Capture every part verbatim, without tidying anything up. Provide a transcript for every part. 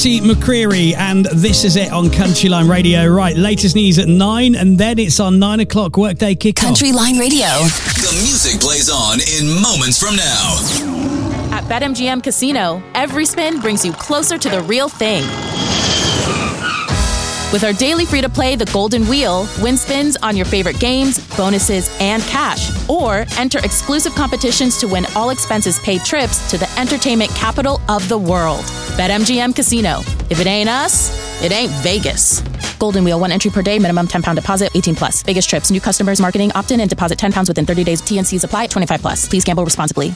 McCreary, and this is it on Country Line Radio. Right, latest news at nine, and then it's our nine o'clock workday kickoff. Country Line Radio. The music plays on in moments from now. At BetMGM Casino, every spin brings you closer to the real thing. With our daily free-to-play The Golden Wheel, win spins on your favorite games, bonuses, and cash. Or enter exclusive competitions to win all expenses-paid trips to the entertainment capital of the world. BetMGM Casino. If it ain't us, it ain't Vegas. Golden Wheel, one entry per day, minimum ten pounds deposit, eighteen plus. Vegas trips, new customers, marketing, opt-in, and deposit ten pounds within thirty days. T N Cs apply, twenty-five plus. Please gamble responsibly.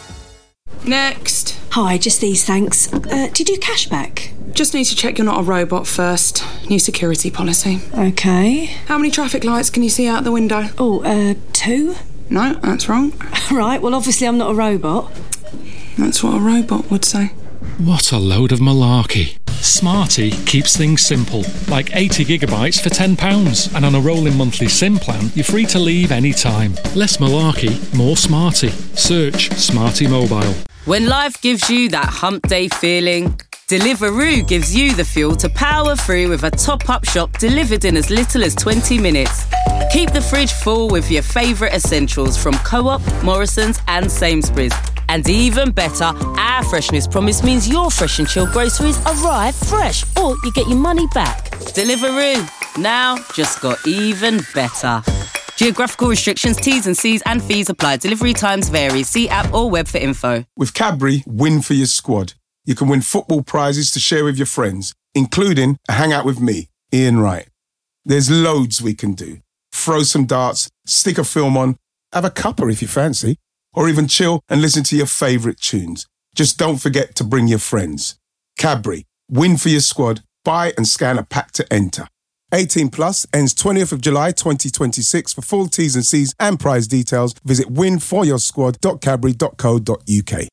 Next. Hi, just these, thanks. Uh, do you do cashback? Just need to check you're not a robot first. New security policy. Okay. How many traffic lights can you see out the window? Oh, uh, two? No, that's wrong. Right, well, obviously I'm not a robot. That's what a robot would say. What a load of malarkey. Smarty keeps things simple, like eighty gigabytes for ten pounds. And on a rolling monthly SIM plan, you're free to leave any time. Less malarkey, more smarty. Search Smarty Mobile. When life gives you that hump day feeling, Deliveroo gives you the fuel to power through with a top-up shop delivered in as little as twenty minutes. Keep the fridge full with your favourite essentials from Co-op, Morrison's and Sainsbury's. And even better, our freshness promise means your fresh and chilled groceries arrive fresh, or you get your money back. Deliveroo, now just got even better. Geographical restrictions, T's and C's and fees apply. Delivery times vary. See app or web for info. With Cadbury, win for your squad. You can win football prizes to share with your friends, including a hangout with me, Ian Wright. There's loads we can do. Throw some darts, stick a film on, have a cuppa if you fancy, or even chill and listen to your favourite tunes. Just don't forget to bring your friends. Cadbury, win for your squad. Buy and scan a pack to enter. eighteen plus, ends twentieth of July twenty twenty-six. For full T's and C's and prize details, visit win for your squad dot cadbury dot co dot uk.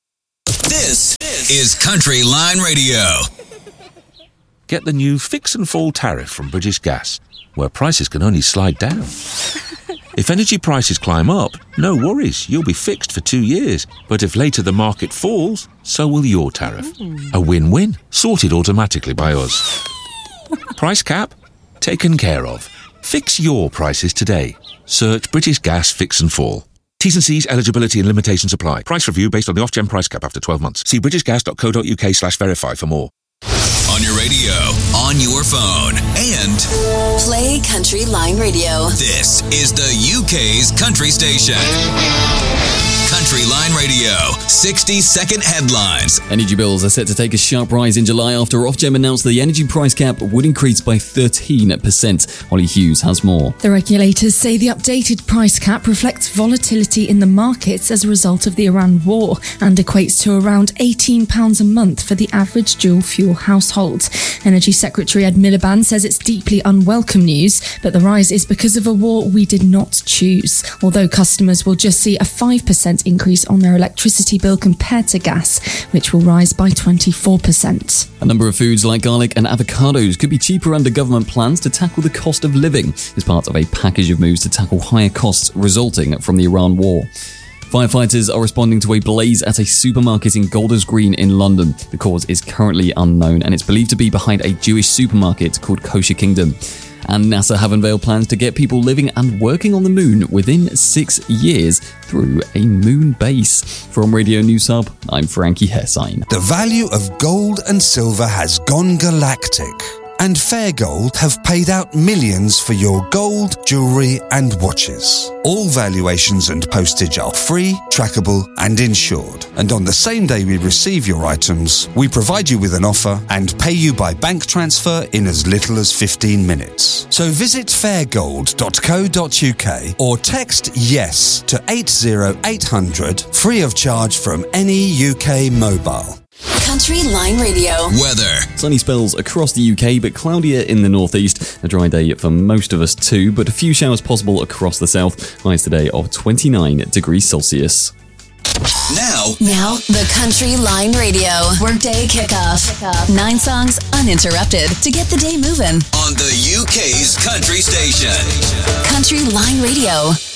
This is Country Line Radio. Get the new Fix and Fall tariff from British Gas, where prices can only slide down. If energy prices climb up, no worries, you'll be fixed for two years. But if later the market falls, so will your tariff. A win-win, sorted automatically by us. Price cap? Taken care of. Fix your prices today. Search British Gas Fix and Fall. T's and C's, eligibility and limitations apply. Price review based on the off-gen price cap after twelve months. See british gas dot co dot uk slash verify for more. On your radio, on your phone, and Play Country Line Radio. This is the U K's country station. Country Line Radio, sixty second headlines. Energy bills are set to take a sharp rise in July after Ofgem announced the energy price cap would increase by thirteen percent. Holly Hughes has more. The regulators say the updated price cap reflects volatility in the markets as a result of the Iran war and equates to around eighteen pounds a month for the average dual-fuel household. Energy Secretary Ed Miliband says it's deeply unwelcome news, but the rise is because of a war we did not choose. Although customers will just see a five percent increase on their electricity bill compared to gas, which will rise by twenty-four percent. A number of foods like garlic and avocados could be cheaper under government plans to tackle the cost of living as part of a package of moves to tackle higher costs resulting from the Iran war. Firefighters are responding to a blaze at a supermarket in Golders Green in London. The cause is currently unknown and it's believed to be behind a Jewish supermarket called Kosher Kingdom. And NASA have unveiled plans to get people living and working on the moon within six years through a moon base. From Radio News Hub, I'm Frankie Hessine. The value of gold and silver has gone galactic, and Fair Gold have paid out millions for your gold, jewellery and watches. All valuations and postage are free, trackable and insured. And on the same day we receive your items, we provide you with an offer and pay you by bank transfer in as little as fifteen minutes. So visit fair gold dot co dot uk or text YES to eight zero eight hundred, free of charge from any U K mobile. Country Line Radio. Weather. Sunny spells across the U K, but cloudier in the northeast. A dry day for most of us too, but a few showers possible across the south. Highs today of twenty-nine degrees Celsius. Now, now the Country Line Radio Workday Kickoff. Kickoff. Nine songs uninterrupted to get the day moving. On the U K's country station. Country Line Radio.